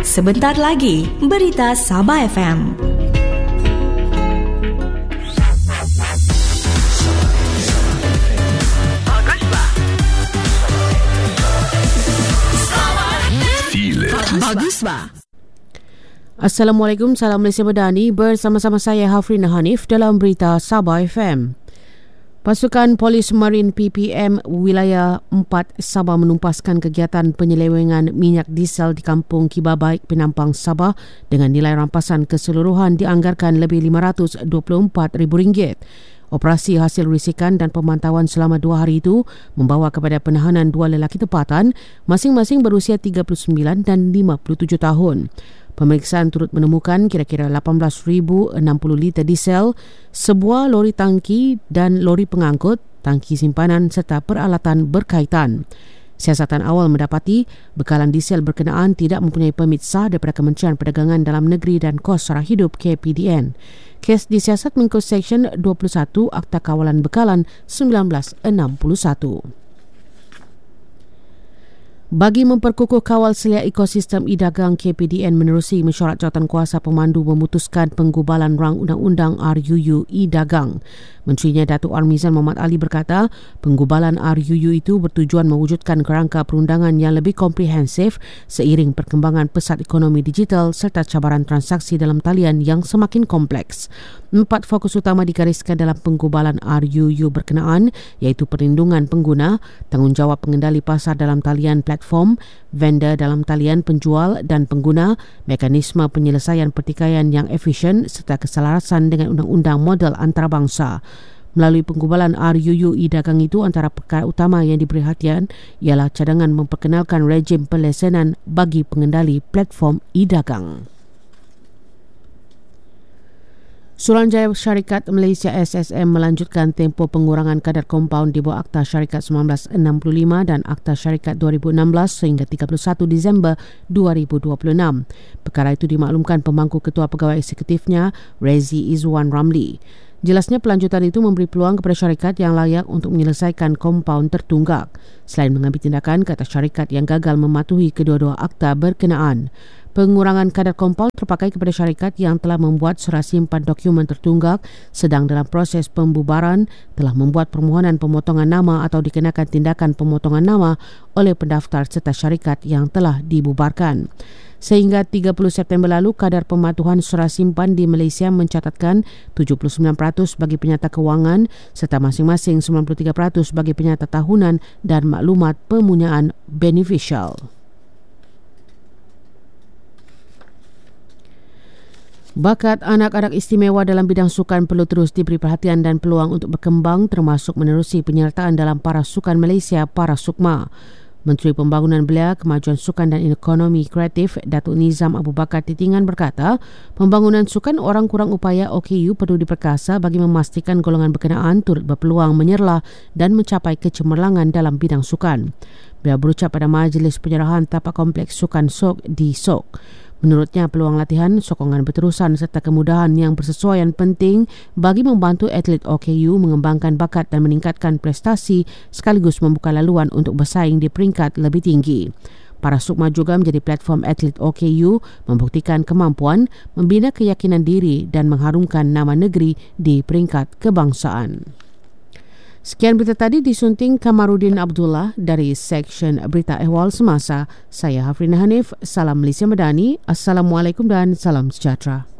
Sebentar lagi, Berita Sabah FM. Baguslah. Assalamualaikum, salam Malaysia Madani. Bersama-sama saya Hafrina Hanif dalam Berita Sabah FM. Pasukan Polis Marin PPM Wilayah 4 Sabah menumpaskan kegiatan penyelewengan minyak diesel di Kampung Kibabaik, Penampang, Sabah dengan nilai rampasan keseluruhan dianggarkan lebih RM524,000. Operasi hasil risikan dan pemantauan selama 2 hari itu membawa kepada penahanan 2 lelaki tempatan, masing-masing berusia 39 dan 57 tahun. Pemeriksaan turut menemukan kira-kira 18,060 liter diesel, sebuah lori tangki dan lori pengangkut, tangki simpanan serta peralatan berkaitan. Siasatan awal mendapati bekalan diesel berkenaan tidak mempunyai permit sah daripada Kementerian Perdagangan Dalam Negeri dan Kos Sara Hidup KPDN. Kes disiasat mengikut Seksyen 21 Akta Kawalan Bekalan 1961. Bagi memperkukuh kawal selia ekosistem e-dagang, KPDN menerusi mesyuarat jawatankuasa pemandu memutuskan penggubalan rang undang-undang RUU e-dagang. Menterinya Datuk Armizan Muhammad Ali berkata, penggubalan RUU itu bertujuan mewujudkan kerangka perundangan yang lebih komprehensif seiring perkembangan pesat ekonomi digital serta cabaran transaksi dalam talian yang semakin kompleks. 4 fokus utama digariskan dalam penggubalan RUU berkenaan, iaitu perlindungan pengguna, tanggungjawab pengendali pasar dalam talian platform, vendor dalam talian penjual dan pengguna, mekanisme penyelesaian pertikaian yang efisien serta keselarasan dengan undang-undang model antarabangsa. Melalui penggubalan RUU e-dagang itu, antara perkara utama yang diberi perhatian ialah cadangan memperkenalkan rejim pelesenan bagi pengendali platform e-dagang. Suruhanjaya Syarikat Malaysia SSM melanjutkan tempoh pengurangan kadar kompaun di bawah Akta Syarikat 1965 dan Akta Syarikat 2016 sehingga 31 Disember 2026. Perkara itu dimaklumkan pemangku Ketua Pegawai Eksekutifnya, Rezi Izwan Ramli. Jelasnya pelanjutan itu memberi peluang kepada syarikat yang layak untuk menyelesaikan kompaun tertunggak, selain mengambil tindakan ke atas syarikat yang gagal mematuhi kedua-dua akta berkenaan. Pengurangan kadar kompaun terpakai kepada syarikat yang telah membuat serah simpan dokumen tertunggak, sedang dalam proses pembubaran, telah membuat permohonan pemotongan nama atau dikenakan tindakan pemotongan nama oleh pendaftar serta syarikat yang telah dibubarkan. Sehingga 30 September lalu, kadar pematuhan serah simpan di Malaysia mencatatkan 79% bagi penyata kewangan serta masing-masing 93% bagi penyata tahunan dan maklumat pempunyaan beneficial. Bakat anak-anak istimewa dalam bidang sukan perlu terus diberi perhatian dan peluang untuk berkembang, termasuk menerusi penyertaan dalam Parasukan Malaysia Parasukma. Menteri Pembangunan Belia, Kemajuan Sukan dan Ekonomi Kreatif Datuk Nizam Abu Bakar Titingan berkata, pembangunan sukan orang kurang upaya OKU perlu diperkasa bagi memastikan golongan berkenaan turut berpeluang menyerlah dan mencapai kecemerlangan dalam bidang sukan. Beliau berucap pada majlis penyerahan tapak kompleks sukan SOK di SOK. Menurutnya, peluang latihan, sokongan berterusan serta kemudahan yang bersesuaian penting bagi membantu atlet OKU mengembangkan bakat dan meningkatkan prestasi sekaligus membuka laluan untuk bersaing di peringkat lebih tinggi. Parasukma juga menjadi platform atlet OKU membuktikan kemampuan, membina keyakinan diri dan mengharumkan nama negeri di peringkat kebangsaan. Sekian berita tadi disunting Kamarudin Abdullah dari Seksyen Berita Ehwal Semasa. Saya Hafrina Hanif, salam Malaysia Madani, Assalamualaikum dan salam sejahtera.